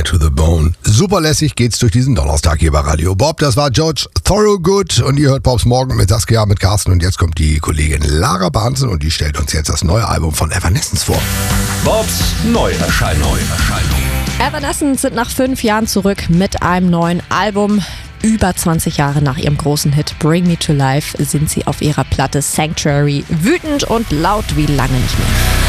to the Bone. Super lässig geht's durch diesen Donnerstag hier bei Radio Bob. Das war George Thorogood und ihr hört Bobs Morgen mit Saskia, mit Carsten und jetzt kommt die Kollegin Lara Bahnsen und die stellt uns jetzt das neue Album von Evanescence vor. Bobs Neuerscheinung. Evanescence sind nach 5 Jahren zurück mit einem neuen Album. Über 20 Jahre nach ihrem großen Hit Bring Me to Life sind sie auf ihrer Platte Sanctuary wütend und laut wie lange nicht mehr.